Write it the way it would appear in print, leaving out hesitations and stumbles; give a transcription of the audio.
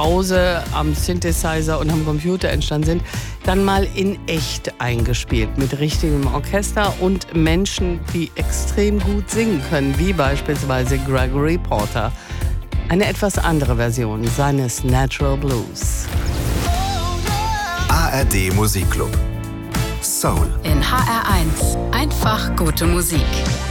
Hause am Synthesizer und am Computer entstanden sind, dann mal in echt eingespielt mit richtigem Orchester und Menschen, die extrem gut singen können, wie beispielsweise Gregory Porter. Eine etwas andere Version seines Natural Blues. ARD Musikclub. Soul. In HR1. Einfach gute Musik.